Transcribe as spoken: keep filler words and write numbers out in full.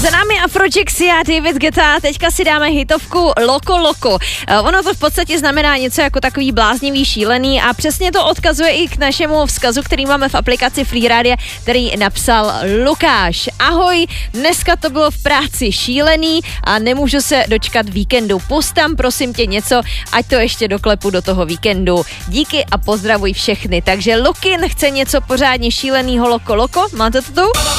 Za námi Afrojaxy a David Guetta, teďka si dáme hitovku Loko Loko. Ono to v podstatě znamená něco jako takový bláznivý, šílený a přesně to odkazuje i k našemu vzkazu, který máme v aplikaci Free Radio, který napsal Lukáš. Ahoj, dneska to bylo v práci šílený a nemůžu se dočkat víkendu. Pust tam prosím tě něco, ať to ještě doklepu do toho víkendu. Díky a pozdravuj všechny. Takže Lukin chce něco pořádně šílenýho Loko Loko, máte to tu?